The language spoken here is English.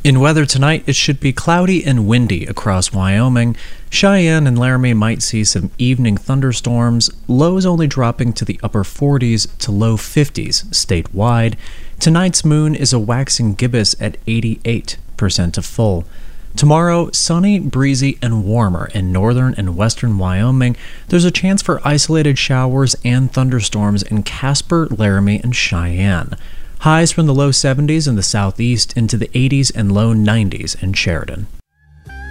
In weather tonight, it should be cloudy and windy across Wyoming. Cheyenne and Laramie might see some evening thunderstorms, lows only dropping to the upper 40s to low 50s statewide. Tonight's moon is a waxing gibbous at 88% of full. Tomorrow, sunny, breezy, and warmer in northern and western Wyoming. There's a chance for isolated showers and thunderstorms in Casper, Laramie, and Cheyenne. Highs from the low 70s in the southeast into the 80s and low 90s in Sheridan.